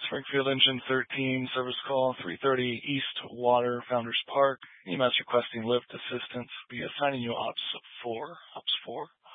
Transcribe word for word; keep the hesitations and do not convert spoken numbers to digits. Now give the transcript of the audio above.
Springfield Engine thirteen, service call three thirty East Water, Founders Park. E M S requesting lift assistance. Be assigning you ops four. Ops four.